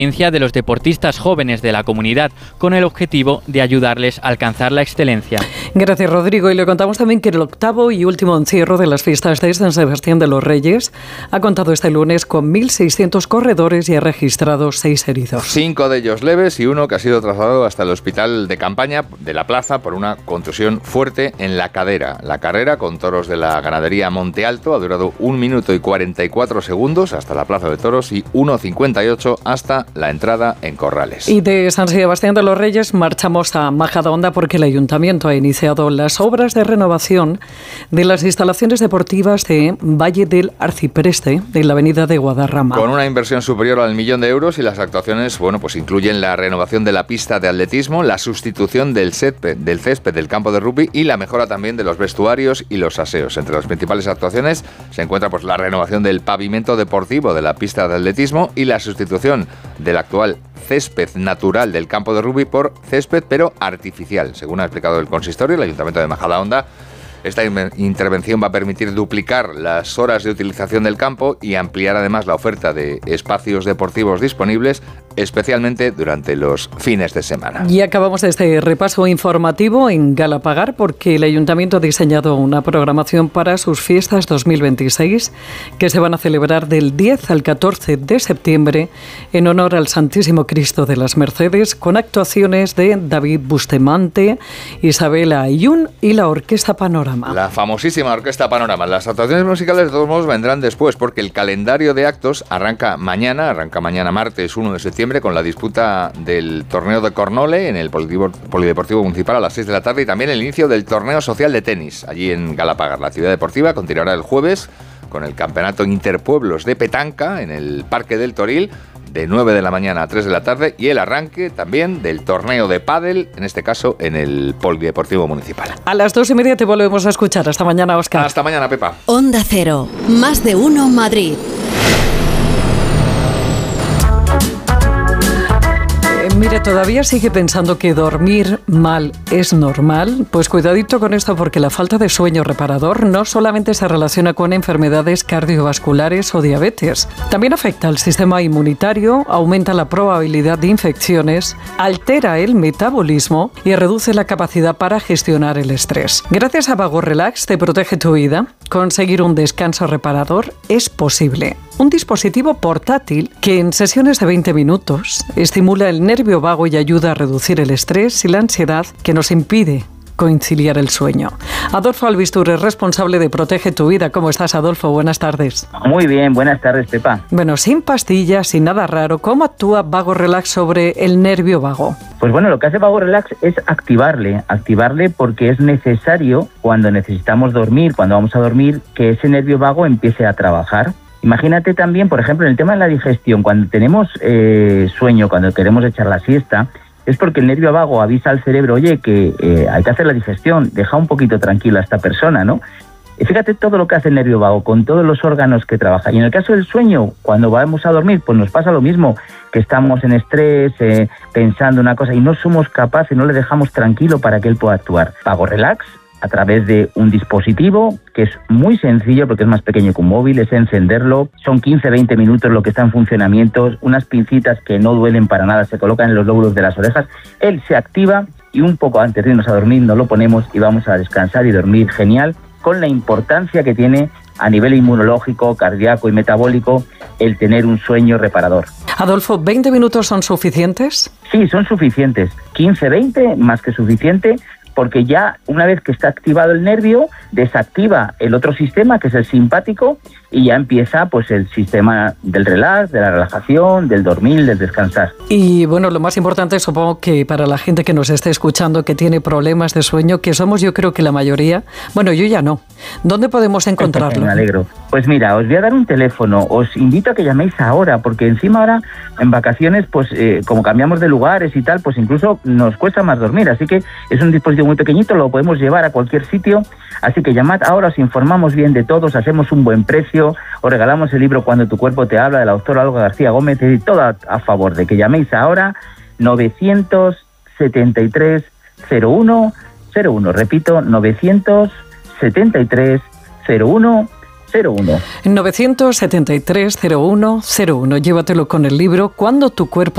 de los deportistas jóvenes de la comunidad, con el objetivo de ayudarles a alcanzar la excelencia. Gracias, Rodrigo. Y le contamos también que el octavo y último encierro de las fiestas de San Sebastián de los Reyes ha contado este lunes con 1.600 corredores y ha registrado 6 heridos. 5 de ellos leves y uno que ha sido trasladado hasta el hospital de campaña de la plaza por una contusión fuerte en la cadera. La carrera con toros de la ganadería Monte Alto ha durado 1 minuto y 44 segundos hasta la plaza de toros y 1:58 hasta la entrada en Corrales. Y de San Sebastián de los Reyes marchamos a Majadahonda porque el Ayuntamiento ha iniciado las obras de renovación de las instalaciones deportivas de Valle del Arcipreste, de la avenida de Guadarrama. Con una inversión superior al 1 millón de euros y las actuaciones, pues incluyen la renovación de la pista de atletismo, la sustitución del césped del campo de rugby y la mejora también de los vestuarios y los aseos. Entre las principales actuaciones se encuentra pues la renovación del pavimento deportivo de la pista de atletismo y la sustitución del actual césped natural del campo de rugby por césped pero artificial. Según ha explicado el consistorio, el Ayuntamiento de Majadahonda, esta intervención va a permitir duplicar las horas de utilización del campo y ampliar además la oferta de espacios deportivos disponibles, especialmente durante los fines de semana. Y acabamos este repaso informativo en Galapagar porque el Ayuntamiento ha diseñado una programación para sus fiestas 2026 que se van a celebrar del 10 al 14 de septiembre en honor al Santísimo Cristo de las Mercedes, con actuaciones de David Bustamante, Isabela Ayun y la Orquesta Panorama. La famosísima Orquesta Panorama. Las actuaciones musicales de todos modos vendrán después porque el calendario de actos arranca mañana martes 1 de septiembre con la disputa del torneo de Cornole en el Polideportivo Municipal a las 6 de la tarde y también el inicio del torneo social de tenis allí en Galapagar. La actividad deportiva continuará el jueves con el campeonato interpueblos de petanca en el Parque del Toril de 9 de la mañana a 3 de la tarde y el arranque también del torneo de pádel, en este caso en el Polideportivo Municipal. A las 2:30 te volvemos a escuchar. Hasta mañana, Óscar. Hasta mañana, Pepa. Onda Cero, más de uno Madrid. Mire, ¿todavía sigue pensando que dormir mal es normal? Pues cuidadito con esto porque la falta de sueño reparador no solamente se relaciona con enfermedades cardiovasculares o diabetes. También afecta al sistema inmunitario, aumenta la probabilidad de infecciones, altera el metabolismo y reduce la capacidad para gestionar el estrés. Gracias a Vago Relax te protege tu vida. Conseguir un descanso reparador es posible. Un dispositivo portátil que en sesiones de 20 minutos estimula el nervio vago y ayuda a reducir el estrés y la ansiedad que nos impide conciliar el sueño. Adolfo Albistur es responsable de Protege tu Vida. ¿Cómo estás, Adolfo? Buenas tardes. Muy bien, buenas tardes, Pepa. Bueno, sin pastillas, sin nada raro, ¿cómo actúa Vago Relax sobre el nervio vago? Pues bueno, lo que hace Vago Relax es activarle porque es necesario cuando necesitamos dormir, cuando vamos a dormir, que ese nervio vago empiece a trabajar. Imagínate también, por ejemplo, en el tema de la digestión, cuando tenemos sueño, cuando queremos echar la siesta, es porque el nervio vago avisa al cerebro, oye, que hay que hacer la digestión, deja un poquito tranquila a esta persona, ¿no? Y fíjate todo lo que hace el nervio vago, con todos los órganos que trabaja. Y en el caso del sueño, cuando vamos a dormir, pues nos pasa lo mismo, que estamos en estrés, pensando una cosa, y no somos capaces, no le dejamos tranquilo para que él pueda actuar. Vago Relax, a través de un dispositivo que es muy sencillo porque es más pequeño que un móvil, es encenderlo, son 15-20 minutos lo que está en funcionamiento, unas pincitas que no duelen para nada, se colocan en los lóbulos de las orejas, él se activa y un poco antes de irnos a dormir nos lo ponemos y vamos a descansar y dormir genial, con la importancia que tiene a nivel inmunológico, cardíaco y metabólico el tener un sueño reparador. Adolfo, ¿20 minutos son suficientes? Sí, son suficientes, 15-20 más que suficiente, porque ya una vez que está activado el nervio, desactiva el otro sistema, que es el simpático, y ya empieza pues el sistema del relax, de la relajación, del dormir, del descansar. Y bueno, lo más importante supongo que para la gente que nos esté escuchando que tiene problemas de sueño, que somos yo creo que la mayoría, bueno, yo ya no. ¿Dónde podemos encontrarlo? Me alegro. Pues mira, os voy a dar un teléfono, os invito a que llaméis ahora, porque encima ahora en vacaciones, pues como cambiamos de lugares y tal, pues incluso nos cuesta más dormir, así que es un dispositivo muy pequeñito, lo podemos llevar a cualquier sitio, así que llamad ahora, os informamos bien de todo, os hacemos un buen precio, os regalamos el libro Cuando tu cuerpo te habla, de la doctora Olga García Gómez, y todo a favor de que llaméis ahora, 973 01 01, repito, 973 01 01. 973 01 01, llévatelo con el libro Cuando tu cuerpo